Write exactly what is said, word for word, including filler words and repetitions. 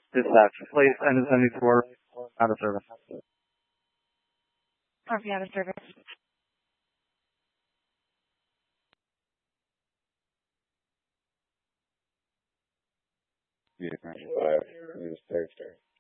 Dispatch. Please, and I need to work out of service. Copy out of service. Yeah, ninety-five. It was Thursday.